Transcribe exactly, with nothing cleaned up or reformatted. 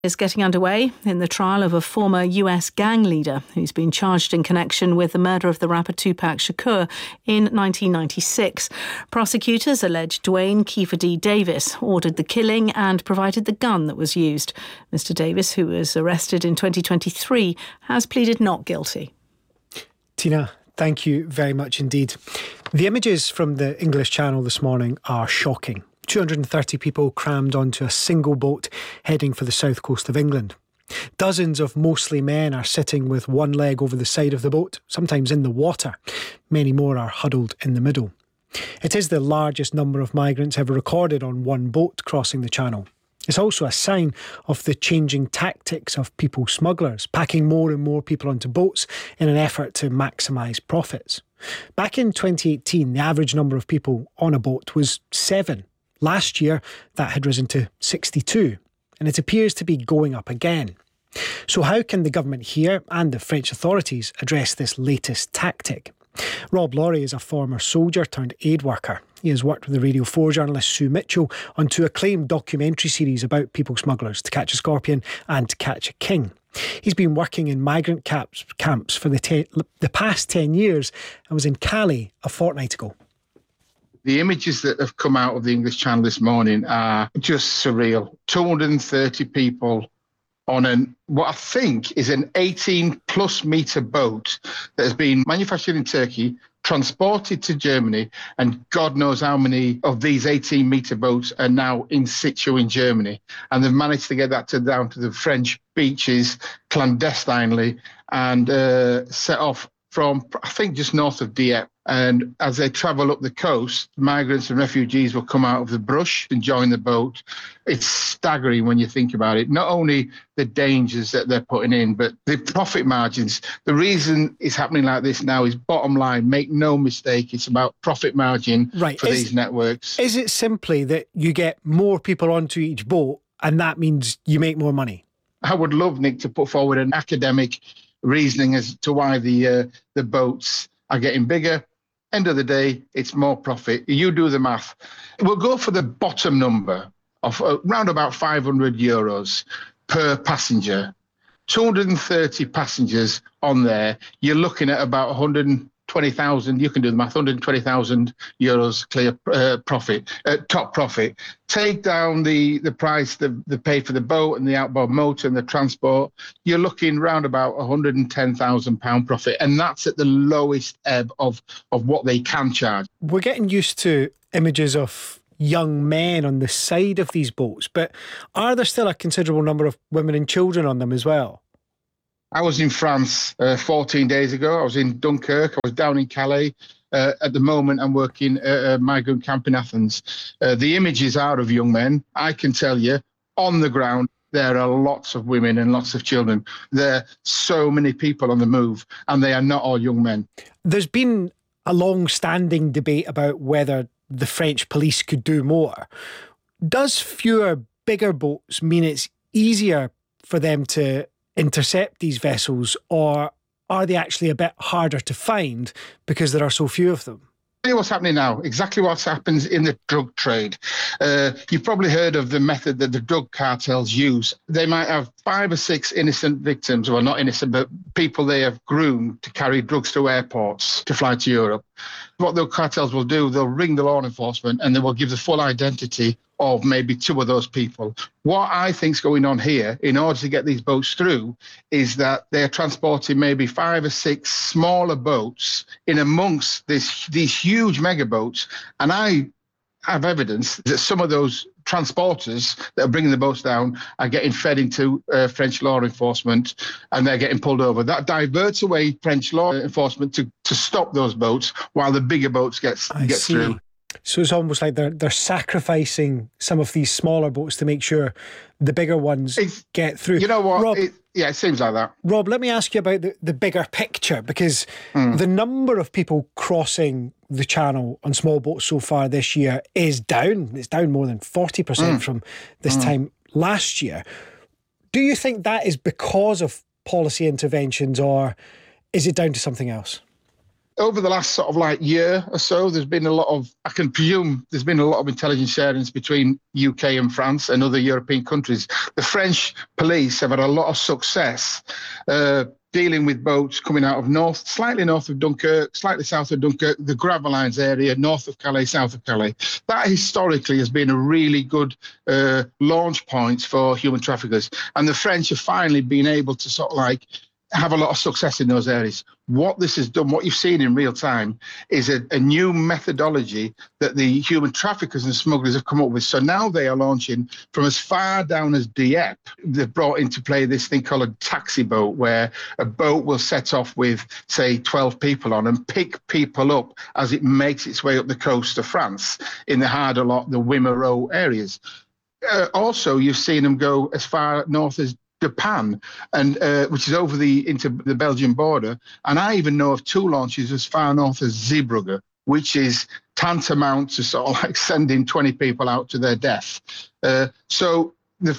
Is getting underway in the trial of a former U S gang leader who's been charged in connection with the murder of the rapper Tupac Shakur in nineteen ninety-six. Prosecutors allege Dwayne Keffer D. Davis ordered the killing and provided the gun that was used. Mister Davis, who was arrested in twenty twenty-three, has pleaded not guilty. Tina, thank you very much indeed. The images from the English Channel this morning are shocking. two hundred thirty people crammed onto a single boat heading for the south coast of England. Dozens of mostly men are sitting with one leg over the side of the boat, sometimes in the water. Many more are huddled in the middle. It is the largest number of migrants ever recorded on one boat crossing the Channel. It's also a sign of the changing tactics of people smugglers, packing more and more people onto boats in an effort to maximise profits. Back in twenty eighteen, the average number of people on a boat was seven. Last year, that had risen to sixty-two, and it appears to be going up again. So how can the government here and the French authorities address this latest tactic? Rob Laurie is a former soldier turned aid worker. He has worked with the Radio four journalist Sue Mitchell on two acclaimed documentary series about people smugglers, To Catch a Scorpion and To Catch a King. He's been working in migrant camps, camps for the, ten, the past ten years and was in Calais a fortnight ago. The images that have come out of the English Channel this morning are just surreal. two hundred thirty people on an what I think is an eighteen plus metre boat that has been manufactured in Turkey, transported to Germany, and God knows how many of these eighteen metre boats are now in situ in Germany. And they've managed to get that to down to the French beaches clandestinely and uh, set off from, I think, just north of Dieppe. And as they travel up the coast, migrants and refugees will come out of the brush and join the boat. It's staggering when you think about it. Not only the dangers that they're putting in, but the profit margins. The reason it's happening like this now is bottom line. Make no mistake, it's about profit margin right. for is, these networks. Is it simply that you get more people onto each boat and that means you make more money? I would love, Nick, to put forward an academic reasoning as to why the uh, the boats are getting bigger. End of the day, it's more profit. You do the math. We'll go for the bottom number of around about five hundred euros per passenger. two hundred thirty passengers on there. You're looking at about one hundred twenty thousand, you can do the math, one hundred twenty thousand euros clear uh, profit, uh, top profit. Take down the, the price, the, the pay for the boat and the outboard motor and the transport, you're looking round about one hundred ten thousand pounds profit. And that's at the lowest ebb of, of what they can charge. We're getting used to images of young men on the side of these boats, but are there still a considerable number of women and children on them as well? I was in France uh, fourteen days ago. I was in Dunkirk. I was down in Calais. Uh, at the moment, I'm working at a migrant camp in Athens. Uh, the images are of young men. I can tell you, on the ground, there are lots of women and lots of children. There are so many people on the move, and they are not all young men. There's been a long-standing debate about whether the French police could do more. Does fewer, bigger boats mean it's easier for them to intercept these vessels, or are they actually a bit harder to find because there are so few of them? Tell you what's happening now, exactly what happens in the drug trade. Uh, you've probably heard of the method that the drug cartels use. They might have five or six innocent victims, well, not innocent, but people they have groomed to carry drugs to airports to fly to Europe. What the cartels will do, they'll ring the law enforcement and they will give the full identity of maybe two of those people. What I think is going on here, in order to get these boats through, is that they're transporting maybe five or six smaller boats in amongst this, these huge mega boats. And I have evidence that some of those transporters that are bringing the boats down are getting fed into uh, French law enforcement and they're getting pulled over. That diverts away French law enforcement to, to stop those boats while the bigger boats get, get through. So it's almost like they're they're sacrificing some of these smaller boats to make sure the bigger ones it's, get through. You know what? Rob, it, yeah, it seems like that. Rob, let me ask you about the, the bigger picture, because mm. the number of people crossing the Channel on small boats so far this year is down. It's down more than forty percent mm. from this mm. time last year. Do you think that is because of policy interventions, or is it down to something else? over the last sort of like year or so, there's been a lot of, I can presume there's been a lot of intelligence sharing between U K and France and other European countries. The French police have had a lot of success uh, dealing with boats coming out of north, slightly north of Dunkirk, slightly south of Dunkirk, the Gravelines area, north of Calais, south of Calais. That historically has been a really good uh, launch point for human traffickers. And the French have finally been able to sort of like have a lot of success in those areas. What this has done, what you've seen in real time, is a, a new methodology that the human traffickers and smugglers have come up with. So now they are launching from as far down as Dieppe. They've brought into play this thing called a taxi boat, where a boat will set off with, say, twelve people on and pick people up as it makes its way up the coast of France in the Hardelot, the Wimereux areas. Uh, also, you've seen them go as far north as Japan, and uh, which is over the into the Belgian border. And I even know of two launches as far north as Zeebrugge, which is tantamount to sort of like sending twenty people out to their death. Uh, so